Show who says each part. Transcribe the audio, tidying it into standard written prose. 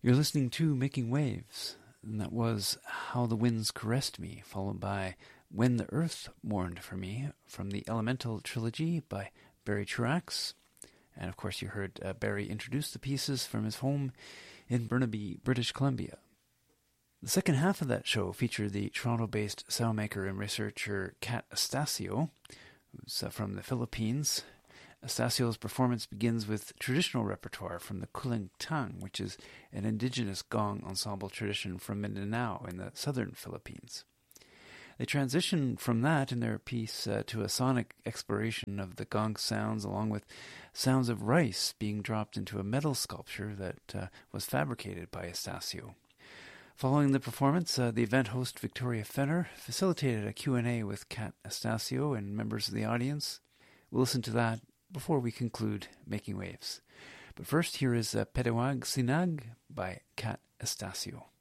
Speaker 1: You're listening to Making Waves, and that was How the Winds Caressed Me, followed by When the Earth Mourned for Me from the Elemental Trilogy by Barry Truax. And of course you heard Barry introduce the pieces from his home in Burnaby, British Columbia. The second half of that show featured the Toronto-based soundmaker and researcher Kat Astacio, who's from the Philippines. Astacio's performance begins with traditional repertoire from the Kulintang, which is an indigenous gong ensemble tradition from Mindanao in the southern Philippines. They transition from that in their piece to a sonic exploration of the gong sounds, along with sounds of rice being dropped into a metal sculpture that was fabricated by Astacio. Following the performance, the event host Victoria Fenner facilitated a Q&A with Kat Astacio and members of the audience. We'll listen to that before we conclude Making Waves. But first, here is Pedewag Sinag by Kat Astacio.